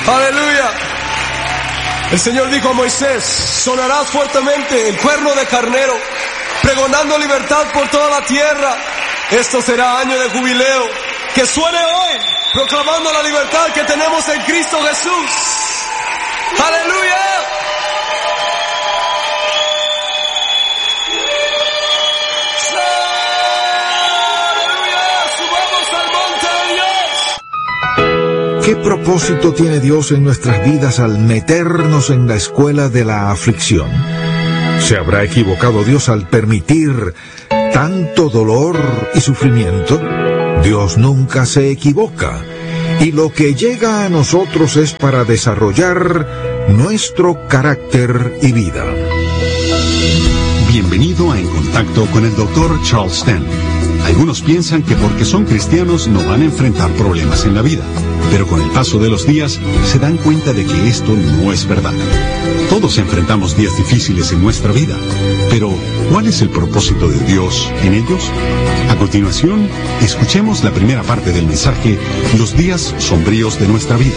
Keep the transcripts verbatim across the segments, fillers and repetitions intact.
Aleluya. El Señor dijo a Moisés: sonarás fuertemente el cuerno de carnero, pregonando libertad por toda la tierra. Esto será año de jubileo. Que suene hoy, proclamando la libertad que tenemos en Cristo Jesús. ¡Aleluya! ¿Qué propósito tiene Dios en nuestras vidas al meternos en la escuela de la aflicción? ¿Se habrá equivocado Dios al permitir tanto dolor y sufrimiento? Dios nunca se equivoca, y lo que llega a nosotros es para desarrollar nuestro carácter y vida. Bienvenido a En Contacto con el doctor Charles Stanley. Algunos piensan que porque son cristianos no van a enfrentar problemas en la vida, pero con el paso de los días se dan cuenta de que esto no es verdad. Todos enfrentamos días difíciles en nuestra vida, pero ¿cuál es el propósito de Dios en ellos? A continuación, escuchemos la primera parte del mensaje, Los días sombríos de nuestra vida.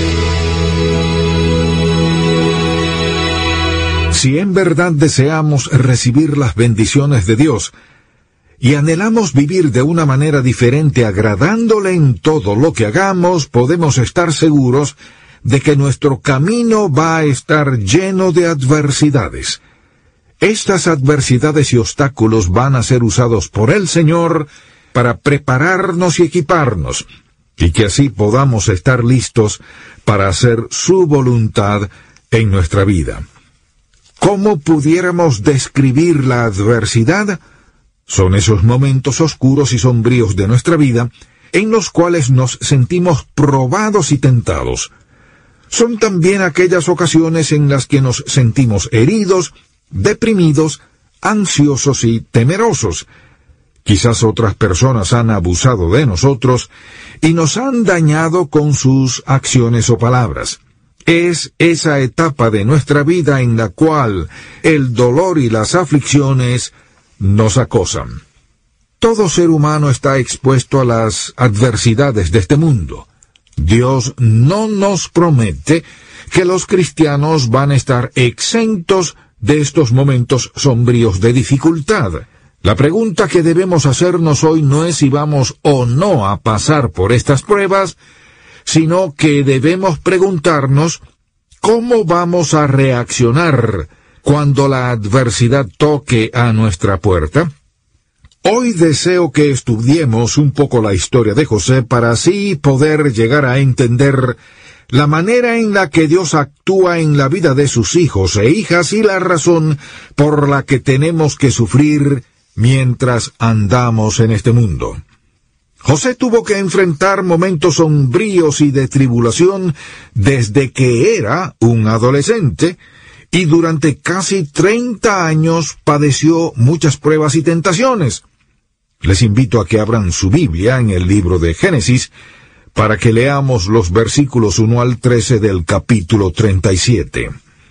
Si en verdad deseamos recibir las bendiciones de Dios y anhelamos vivir de una manera diferente, agradándole en todo lo que hagamos, podemos estar seguros de que nuestro camino va a estar lleno de adversidades. Estas adversidades y obstáculos van a ser usados por el Señor para prepararnos y equiparnos, y que así podamos estar listos para hacer su voluntad en nuestra vida. ¿Cómo pudiéramos describir la adversidad? Son esos momentos oscuros y sombríos de nuestra vida en los cuales nos sentimos probados y tentados. Son también aquellas ocasiones en las que nos sentimos heridos, deprimidos, ansiosos y temerosos. Quizás otras personas han abusado de nosotros y nos han dañado con sus acciones o palabras. Es esa etapa de nuestra vida en la cual el dolor y las aflicciones nos acosan. Todo ser humano está expuesto a las adversidades de este mundo. Dios no nos promete que los cristianos van a estar exentos de estos momentos sombríos de dificultad. La pregunta que debemos hacernos hoy no es si vamos o no a pasar por estas pruebas, sino que debemos preguntarnos cómo vamos a reaccionar cuando la adversidad toque a nuestra puerta. Hoy deseo que estudiemos un poco la historia de José para así poder llegar a entender la manera en la que Dios actúa en la vida de sus hijos e hijas y la razón por la que tenemos que sufrir mientras andamos en este mundo. José tuvo que enfrentar momentos sombríos y de tribulación desde que era un adolescente, y durante casi treinta años padeció muchas pruebas y tentaciones. Les invito a que abran su Biblia en el libro de Génesis para que leamos los versículos uno al trece del capítulo treinta y siete.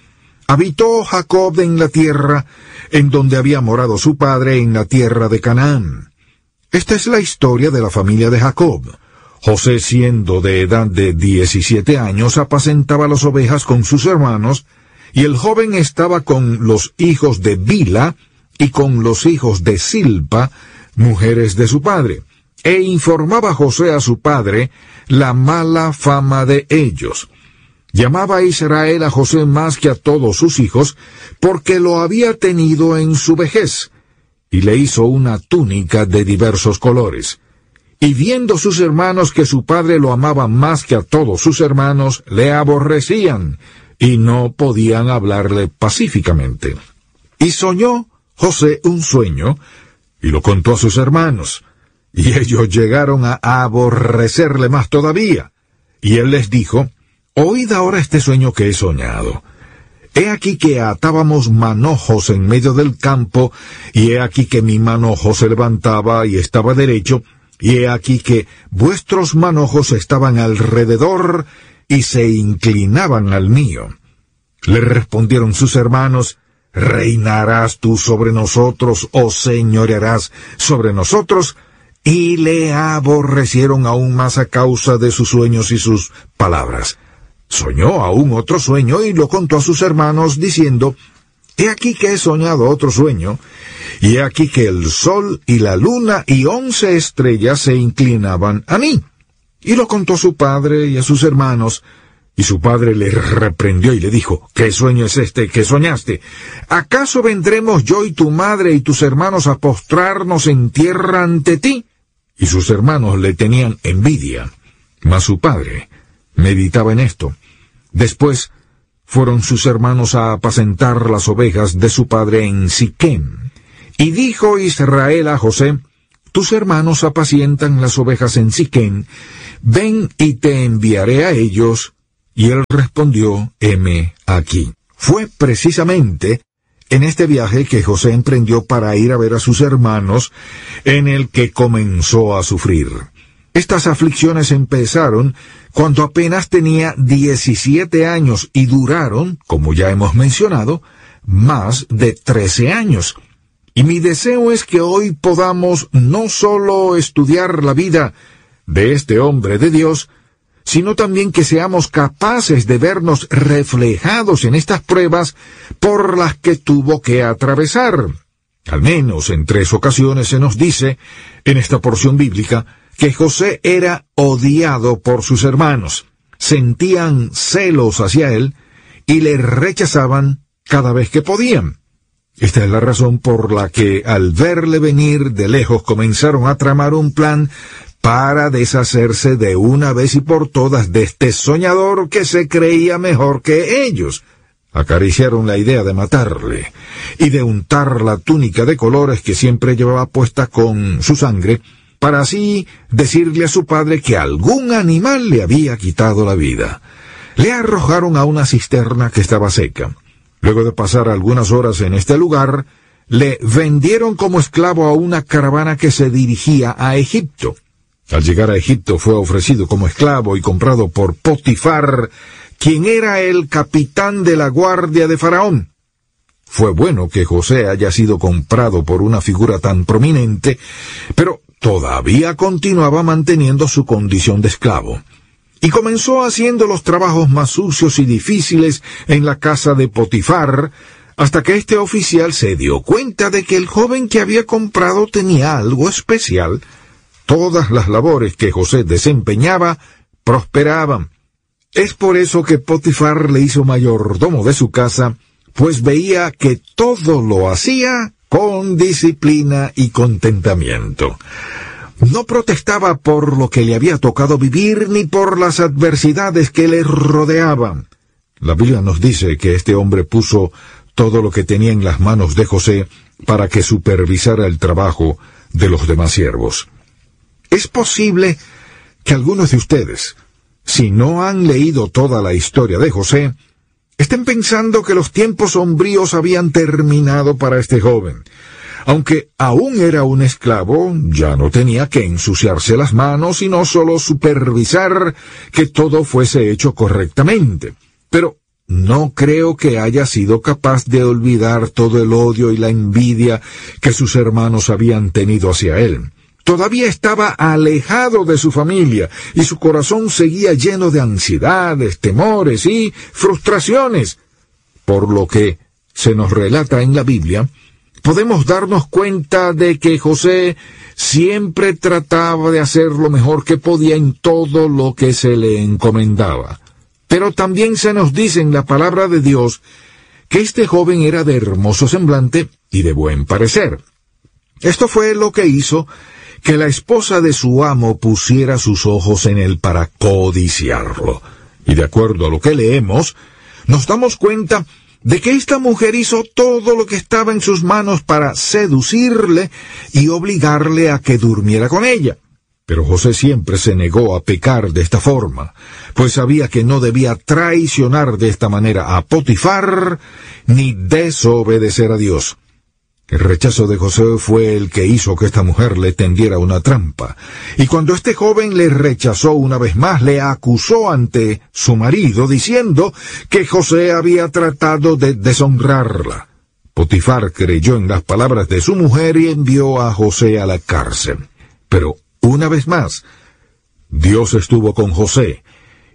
Habitó Jacob en la tierra en donde había morado su padre, en la tierra de Canaán. Esta es la historia de la familia de Jacob. José, siendo de edad de diecisiete años, apacentaba las ovejas con sus hermanos, y el joven estaba con los hijos de Bila y con los hijos de Silpa, mujeres de su padre, e informaba José a su padre la mala fama de ellos. Llamaba a Israel a José más que a todos sus hijos, porque lo había tenido en su vejez, y le hizo una túnica de diversos colores. Y viendo sus hermanos que su padre lo amaba más que a todos sus hermanos, le aborrecían, y no podían hablarle pacíficamente. Y soñó José un sueño, y lo contó a sus hermanos, y ellos llegaron a aborrecerle más todavía. Y él les dijo: «Oíd ahora este sueño que he soñado. He aquí que atábamos manojos en medio del campo, y he aquí que mi manojo se levantaba y estaba derecho, y he aquí que vuestros manojos estaban alrededor y se inclinaban al mío». Le respondieron sus hermanos: «¿Reinarás tú sobre nosotros, o señorearás sobre nosotros?» Y le aborrecieron aún más a causa de sus sueños y sus palabras. soñó aún otro sueño y lo contó a sus hermanos diciendo, he aquí que he soñado otro sueño, y he aquí que el sol y la luna y once estrellas se inclinaban a mí. Y lo contó a su padre y a sus hermanos, y su padre le reprendió y le dijo, ¿qué sueño es este que soñaste? ¿Acaso vendremos yo y tu madre y tus hermanos a postrarnos en tierra ante ti? Y sus hermanos le tenían envidia, mas su padre meditaba en esto. Después fueron sus hermanos a apacentar las ovejas de su padre en Siquem. Y dijo Israel a José, tus hermanos apacientan las ovejas en Siquem, ven y te enviaré a ellos. Y él respondió, heme aquí. Fue precisamente en este viaje que José emprendió para ir a ver a sus hermanos, en el que comenzó a sufrir. Estas aflicciones empezaron cuando apenas tenía diecisiete años y duraron, como ya hemos mencionado, más de trece años. Y mi deseo es que hoy podamos no solo estudiar la vida de este hombre de Dios, sino también que seamos capaces de vernos reflejados en estas pruebas por las que tuvo que atravesar. Al menos en tres ocasiones se nos dice, en esta porción bíblica, que José era odiado por sus hermanos. Sentían celos hacia él y le rechazaban cada vez que podían. Esta es la razón por la que al verle venir de lejos comenzaron a tramar un plan para deshacerse de una vez y por todas de este soñador que se creía mejor que ellos. Acariciaron la idea de matarle y de untar la túnica de colores que siempre llevaba puesta con su sangre, para así decirle a su padre que algún animal le había quitado la vida. Le arrojaron a una cisterna que estaba seca. Luego de pasar algunas horas en este lugar, le vendieron como esclavo a una caravana que se dirigía a Egipto. Al llegar a Egipto fue ofrecido como esclavo y comprado por Potifar, quien era el capitán de la guardia de Faraón. Fue bueno que José haya sido comprado por una figura tan prominente, pero todavía continuaba manteniendo su condición de esclavo. Y comenzó haciendo los trabajos más sucios y difíciles en la casa de Potifar, hasta que este oficial se dio cuenta de que el joven que había comprado tenía algo especial. Todas las labores que José desempeñaba prosperaban. Es por eso que Potifar le hizo mayordomo de su casa, pues veía que todo lo hacía con disciplina y contentamiento. No protestaba por lo que le había tocado vivir ni por las adversidades que le rodeaban. La Biblia nos dice que este hombre puso todo lo que tenía en las manos de José para que supervisara el trabajo de los demás siervos. Es posible que algunos de ustedes, si no han leído toda la historia de José, estén pensando que los tiempos sombríos habían terminado para este joven. Aunque aún era un esclavo, ya no tenía que ensuciarse las manos, sino solo supervisar que todo fuese hecho correctamente. Pero no creo que haya sido capaz de olvidar todo el odio y la envidia que sus hermanos habían tenido hacia él. Todavía estaba alejado de su familia, y su corazón seguía lleno de ansiedades, temores y frustraciones. Por lo que se nos relata en la Biblia, podemos darnos cuenta de que José siempre trataba de hacer lo mejor que podía en todo lo que se le encomendaba. Pero también se nos dice en la palabra de Dios que este joven era de hermoso semblante y de buen parecer. Esto fue lo que hizo que la esposa de su amo pusiera sus ojos en él para codiciarlo. Y de acuerdo a lo que leemos, nos damos cuenta de que esta mujer hizo todo lo que estaba en sus manos para seducirle y obligarle a que durmiera con ella. Pero José siempre se negó a pecar de esta forma, pues sabía que no debía traicionar de esta manera a Potifar ni desobedecer a Dios. El rechazo de José fue el que hizo que esta mujer le tendiera una trampa, y cuando este joven le rechazó una vez más, le acusó ante su marido, diciendo que José había tratado de deshonrarla. Potifar creyó en las palabras de su mujer y envió a José a la cárcel. Pero, una vez más, Dios estuvo con José,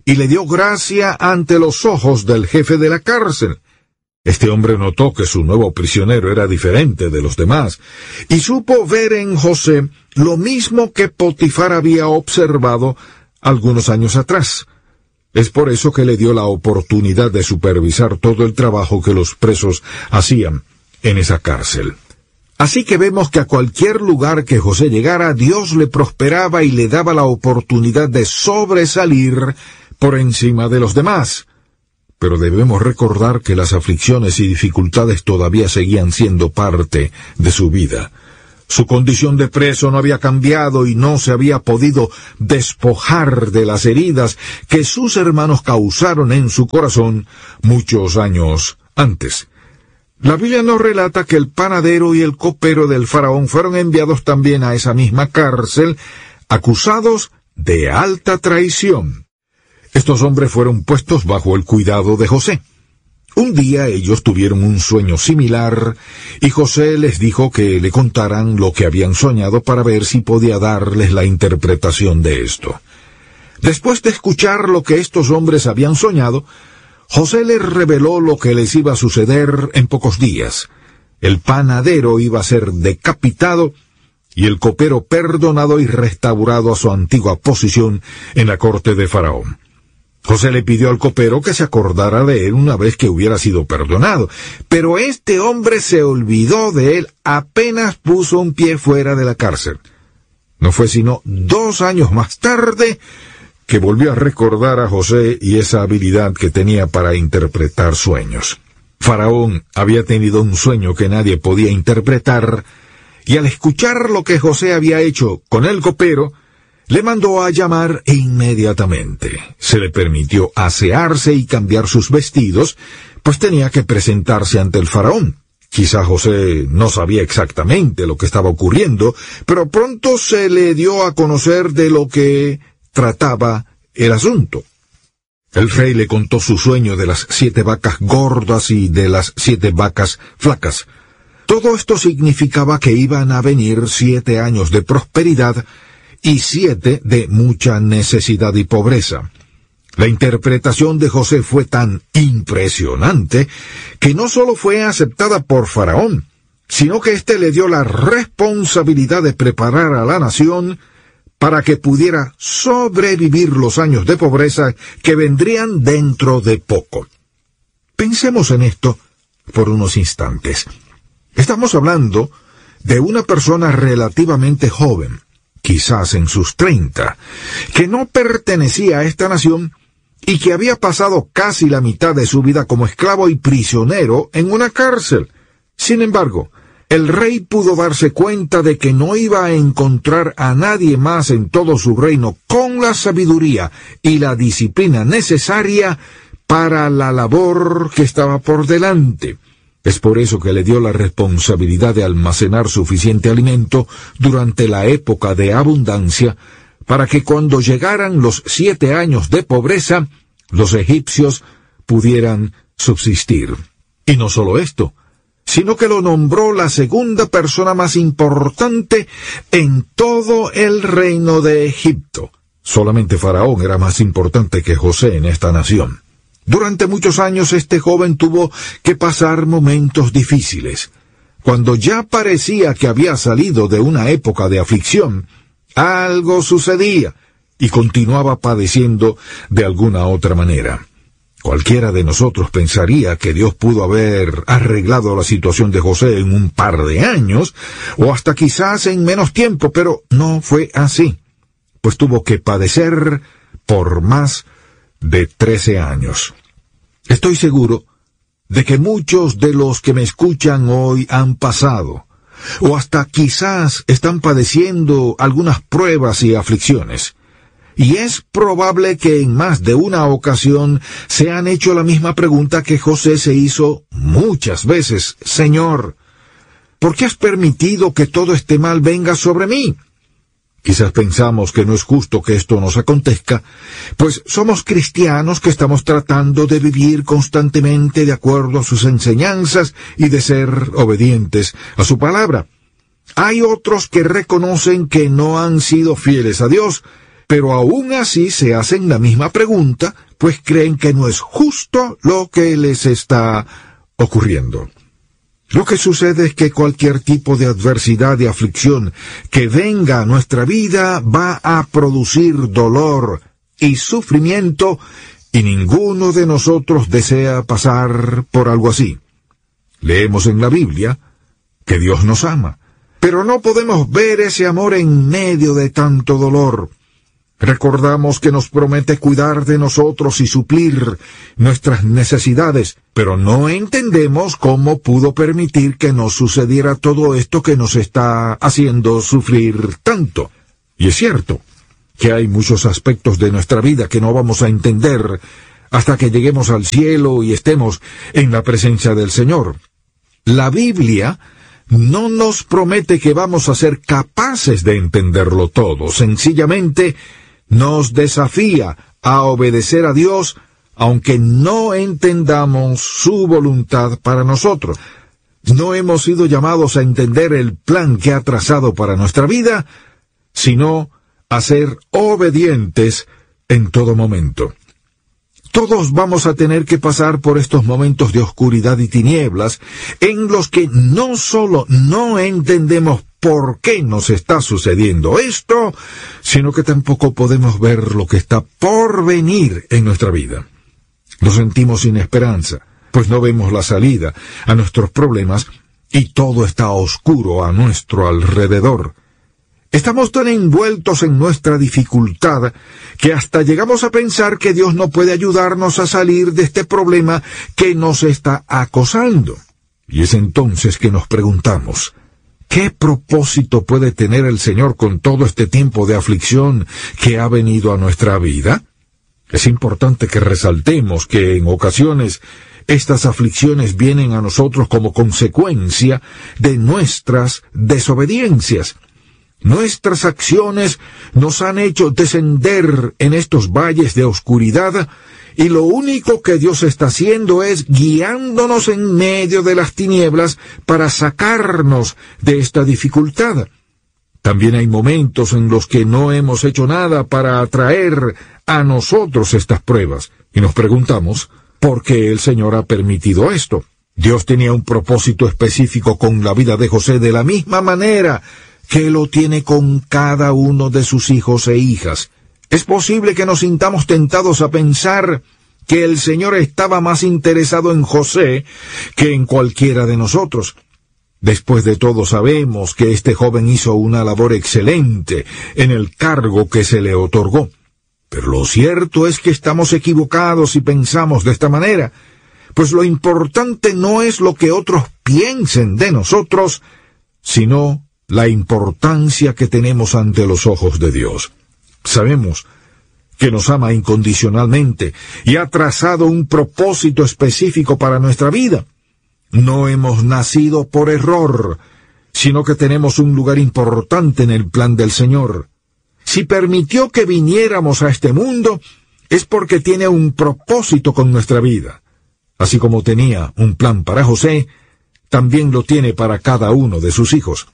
y le dio gracia ante los ojos del jefe de la cárcel. Este hombre notó que su nuevo prisionero era diferente de los demás, y supo ver en José lo mismo que Potifar había observado algunos años atrás. Es por eso que le dio la oportunidad de supervisar todo el trabajo que los presos hacían en esa cárcel. Así que vemos que a cualquier lugar que José llegara, Dios le prosperaba y le daba la oportunidad de sobresalir por encima de los demás. Pero debemos recordar que las aflicciones y dificultades todavía seguían siendo parte de su vida. Su condición de preso no había cambiado y no se había podido despojar de las heridas que sus hermanos causaron en su corazón muchos años antes. La Biblia nos relata que el panadero y el copero del faraón fueron enviados también a esa misma cárcel, acusados de alta traición. Estos hombres fueron puestos bajo el cuidado de José. Un día ellos tuvieron un sueño similar, y José les dijo que le contaran lo que habían soñado para ver si podía darles la interpretación de esto. Después de escuchar lo que estos hombres habían soñado, José les reveló lo que les iba a suceder en pocos días. El panadero iba a ser decapitado y el copero perdonado y restaurado a su antigua posición en la corte de Faraón. José le pidió al copero que se acordara de él una vez que hubiera sido perdonado, pero este hombre se olvidó de él apenas puso un pie fuera de la cárcel. No fue sino dos años más tarde que volvió a recordar a José y esa habilidad que tenía para interpretar sueños. Faraón había tenido un sueño que nadie podía interpretar, y al escuchar lo que José había hecho con el copero, le mandó a llamar inmediatamente. Se le permitió asearse y cambiar sus vestidos, pues tenía que presentarse ante el faraón. Quizá José no sabía exactamente lo que estaba ocurriendo, pero pronto se le dio a conocer de lo que trataba el asunto. El rey le contó su sueño de las siete vacas gordas y de las siete vacas flacas. Todo esto significaba que iban a venir siete años de prosperidad y siete de mucha necesidad y pobreza. La interpretación de José fue tan impresionante que no solo fue aceptada por Faraón, sino que éste le dio la responsabilidad de preparar a la nación para que pudiera sobrevivir los años de pobreza que vendrían dentro de poco. Pensemos en esto por unos instantes. Estamos hablando de una persona relativamente joven, quizás en sus treinta, que no pertenecía a esta nación y que había pasado casi la mitad de su vida como esclavo y prisionero en una cárcel. Sin embargo, el rey pudo darse cuenta de que no iba a encontrar a nadie más en todo su reino con la sabiduría y la disciplina necesaria para la labor que estaba por delante. Es por eso que le dio la responsabilidad de almacenar suficiente alimento durante la época de abundancia, para que cuando llegaran los siete años de pobreza, los egipcios pudieran subsistir. Y no solo esto, sino que lo nombró la segunda persona más importante en todo el reino de Egipto. Solamente Faraón era más importante que José en esta nación. Durante muchos años este joven tuvo que pasar momentos difíciles. Cuando ya parecía que había salido de una época de aflicción, algo sucedía y continuaba padeciendo de alguna otra manera. Cualquiera de nosotros pensaría que Dios pudo haber arreglado la situación de José en un par de años, o hasta quizás en menos tiempo, pero no fue así, pues tuvo que padecer por más de trece años. Estoy seguro de que muchos de los que me escuchan hoy han pasado, o hasta quizás están padeciendo algunas pruebas y aflicciones. Y es probable que en más de una ocasión se han hecho la misma pregunta que José se hizo muchas veces: Señor, ¿por qué has permitido que todo este mal venga sobre mí? Quizás pensamos que no es justo que esto nos acontezca, pues somos cristianos que estamos tratando de vivir constantemente de acuerdo a sus enseñanzas y de ser obedientes a su palabra. Hay otros que reconocen que no han sido fieles a Dios pero aún así se hacen la misma pregunta, pues creen que no es justo lo que les está ocurriendo. Lo que sucede es que cualquier tipo de adversidad y aflicción que venga a nuestra vida va a producir dolor y sufrimiento, y ninguno de nosotros desea pasar por algo así. Leemos en la Biblia que Dios nos ama, pero no podemos ver ese amor en medio de tanto dolor. Recordamos que nos promete cuidar de nosotros y suplir nuestras necesidades, pero no entendemos cómo pudo permitir que nos sucediera todo esto que nos está haciendo sufrir tanto. Y es cierto que hay muchos aspectos de nuestra vida que no vamos a entender hasta que lleguemos al cielo y estemos en la presencia del Señor. La Biblia no nos promete que vamos a ser capaces de entenderlo todo, sencillamente nos desafía a obedecer a Dios, aunque no entendamos su voluntad para nosotros. No hemos sido llamados a entender el plan que ha trazado para nuestra vida, sino a ser obedientes en todo momento. Todos vamos a tener que pasar por estos momentos de oscuridad y tinieblas, en los que no solo no entendemos por qué nos está sucediendo esto, sino que tampoco podemos ver lo que está por venir en nuestra vida. Nos sentimos sin esperanza, pues no vemos la salida a nuestros problemas y todo está oscuro a nuestro alrededor. Estamos tan envueltos en nuestra dificultad que hasta llegamos a pensar que Dios no puede ayudarnos a salir de este problema que nos está acosando. Y es entonces que nos preguntamos, ¿qué propósito puede tener el Señor con todo este tiempo de aflicción que ha venido a nuestra vida? Es importante que resaltemos que en ocasiones estas aflicciones vienen a nosotros como consecuencia de nuestras desobediencias. Nuestras acciones nos han hecho descender en estos valles de oscuridad, y lo único que Dios está haciendo es guiándonos en medio de las tinieblas para sacarnos de esta dificultad. También hay momentos en los que no hemos hecho nada para atraer a nosotros estas pruebas, y nos preguntamos, ¿por qué el Señor ha permitido esto? Dios tenía un propósito específico con la vida de José de la misma manera que lo tiene con cada uno de sus hijos e hijas. Es posible que nos sintamos tentados a pensar que el Señor estaba más interesado en José que en cualquiera de nosotros. Después de todo, sabemos que este joven hizo una labor excelente en el cargo que se le otorgó. Pero lo cierto es que estamos equivocados si pensamos de esta manera, pues lo importante no es lo que otros piensen de nosotros, sino la importancia que tenemos ante los ojos de Dios. Sabemos que nos ama incondicionalmente y ha trazado un propósito específico para nuestra vida. No hemos nacido por error, sino que tenemos un lugar importante en el plan del Señor. Si permitió que viniéramos a este mundo, es porque tiene un propósito con nuestra vida. Así como tenía un plan para José, también lo tiene para cada uno de sus hijos.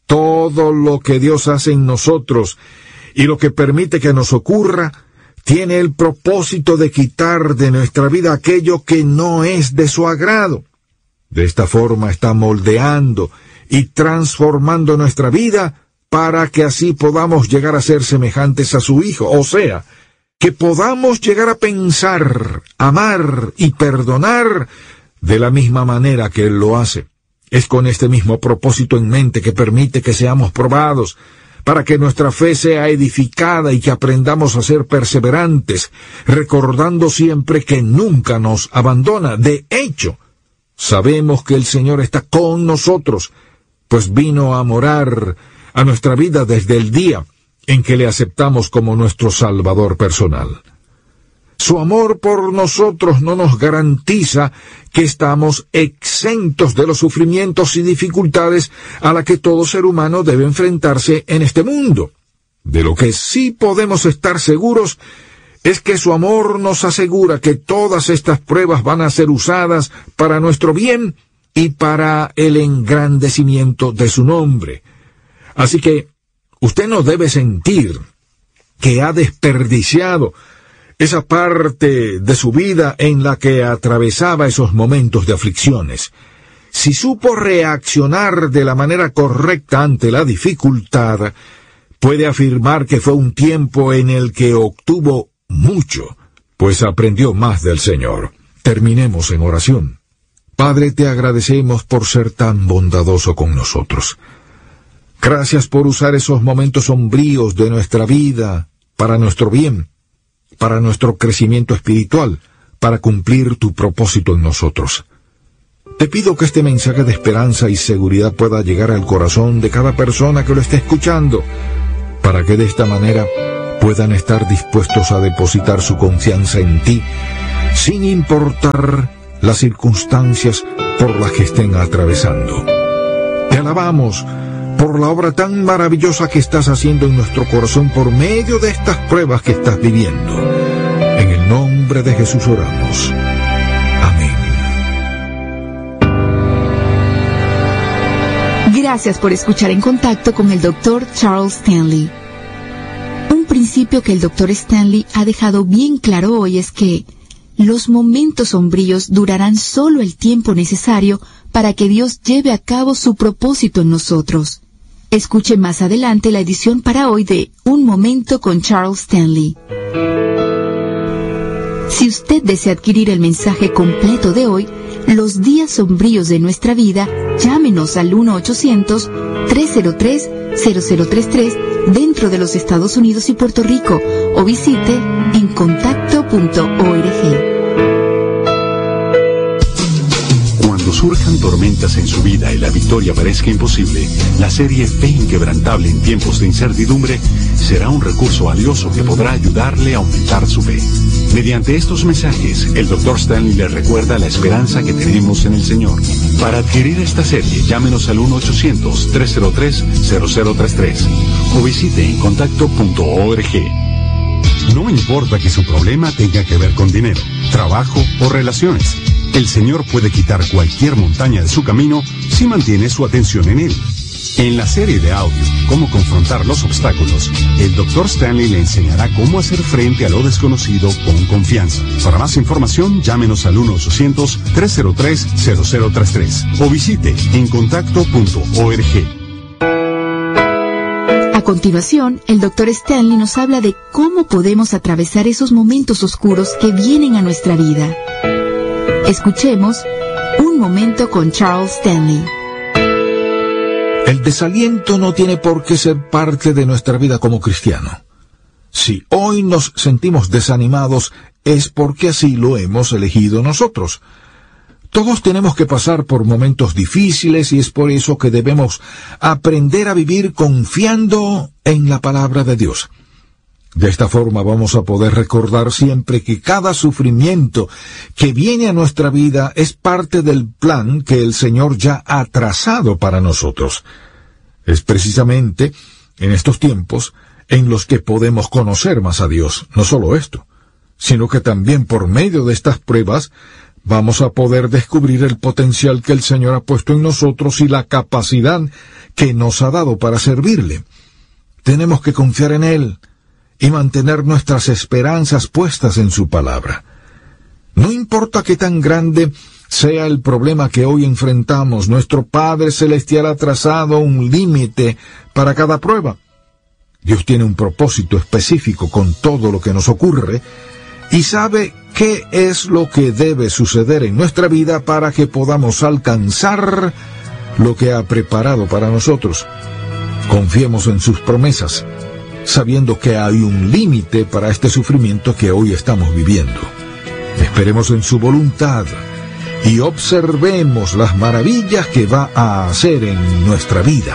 Todo lo que Dios hace en nosotros y lo que permite que nos ocurra, tiene el propósito de quitar de nuestra vida aquello que no es de su agrado. De esta forma está moldeando y transformando nuestra vida para que así podamos llegar a ser semejantes a su Hijo, o sea, que podamos llegar a pensar, amar y perdonar de la misma manera que Él lo hace. Es con este mismo propósito en mente que permite que seamos probados, para que nuestra fe sea edificada y que aprendamos a ser perseverantes, recordando siempre que nunca nos abandona. De hecho, sabemos que el Señor está con nosotros, pues vino a morar a nuestra vida desde el día en que le aceptamos como nuestro Salvador personal. Su amor por nosotros no nos garantiza que estamos exentos de los sufrimientos y dificultades a la que todo ser humano debe enfrentarse en este mundo. De lo que sí podemos estar seguros es que su amor nos asegura que todas estas pruebas van a ser usadas para nuestro bien y para el engrandecimiento de su nombre. Así que usted no debe sentir que ha desperdiciado esa parte de su vida en la que atravesaba esos momentos de aflicciones. Si supo reaccionar de la manera correcta ante la dificultad, puede afirmar que fue un tiempo en el que obtuvo mucho, pues aprendió más del Señor. Terminemos en oración. Padre, te agradecemos por ser tan bondadoso con nosotros. Gracias por usar esos momentos sombríos de nuestra vida para nuestro bien, para nuestro crecimiento espiritual, para cumplir tu propósito en nosotros. Te pido que este mensaje de esperanza y seguridad pueda llegar al corazón de cada persona que lo esté escuchando, para que de esta manera puedan estar dispuestos a depositar su confianza en ti, sin importar las circunstancias por las que estén atravesando. Te alabamos por la obra tan maravillosa que estás haciendo en nuestro corazón por medio de estas pruebas que estás viviendo. En el nombre de Jesús oramos. Amén. Gracias por escuchar En Contacto con el doctor Charles Stanley. Un principio que el doctor Stanley ha dejado bien claro hoy es que los momentos sombríos durarán solo el tiempo necesario para que Dios lleve a cabo su propósito en nosotros. Escuche más adelante la edición para hoy de Un Momento con Charles Stanley. Si usted desea adquirir el mensaje completo de hoy, Los días sombríos de nuestra vida, llámenos al uno ochocientos, tres cero tres, cero cero tres tres dentro de los Estados Unidos y Puerto Rico o visite en contacto punto org. Cuando surjan tormentas en su vida y la victoria parezca imposible, la serie Fe Inquebrantable en tiempos de incertidumbre será un recurso valioso que podrá ayudarle a aumentar su fe. Mediante estos mensajes, el doctor Stanley le recuerda la esperanza que tenemos en el Señor. Para adquirir esta serie, llámenos al uno ochocientos, tres cero tres, cero cero tres tres o visite en contacto punto org. No importa que su problema tenga que ver con dinero, trabajo o relaciones. El Señor puede quitar cualquier montaña de su camino si mantiene su atención en Él. En la serie de audio, Cómo confrontar los obstáculos, el doctor Stanley le enseñará cómo hacer frente a lo desconocido con confianza. Para más información, llámenos al uno ochocientos, tres cero tres, cero cero tres tres o visite en contacto punto org. A continuación, el doctor Stanley nos habla de cómo podemos atravesar esos momentos oscuros que vienen a nuestra vida. Escuchemos Un Momento con Charles Stanley. El desaliento no tiene por qué ser parte de nuestra vida como cristiano. Si hoy nos sentimos desanimados, es porque así lo hemos elegido nosotros. Todos tenemos que pasar por momentos difíciles y es por eso que debemos aprender a vivir confiando en la palabra de Dios. De esta forma vamos a poder recordar siempre que cada sufrimiento que viene a nuestra vida es parte del plan que el Señor ya ha trazado para nosotros. Es precisamente en estos tiempos en los que podemos conocer más a Dios. No solo esto, sino que también por medio de estas pruebas vamos a poder descubrir el potencial que el Señor ha puesto en nosotros y la capacidad que nos ha dado para servirle. Tenemos que confiar en Él y mantener nuestras esperanzas puestas en su palabra. No importa qué tan grande sea el problema que hoy enfrentamos, nuestro Padre Celestial ha trazado un límite para cada prueba. Dios tiene un propósito específico con todo lo que nos ocurre y sabe qué es lo que debe suceder en nuestra vida para que podamos alcanzar lo que ha preparado para nosotros. Confiemos en sus promesas, sabiendo que hay un límite para este sufrimiento que hoy estamos viviendo. Esperemos en su voluntad y observemos las maravillas que va a hacer en nuestra vida.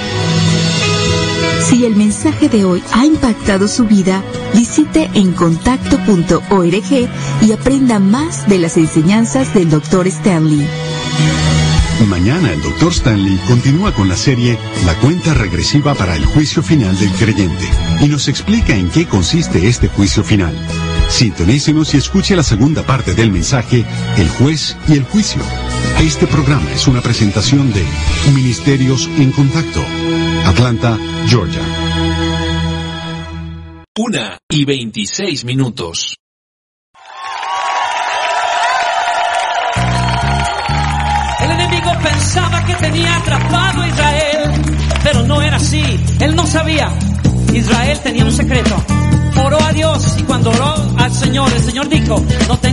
Si el mensaje de hoy ha impactado su vida, visite en contacto punto org y aprenda más de las enseñanzas del doctor Stanley. Mañana el doctor Stanley continúa con la serie La cuenta regresiva para el juicio final del creyente y nos explica en qué consiste este juicio final. Sintonícenos y escuche la segunda parte del mensaje El juez y el juicio. Este programa es una presentación de Ministerios en Contacto, Atlanta, Georgia. Una y veintiséis minutos. El enemigo pensaba que tenía atrapado a Israel, pero no era así. Él no sabía. Israel tenía un secreto. Oró a Dios y cuando oró al Señor, el Señor dijo: no te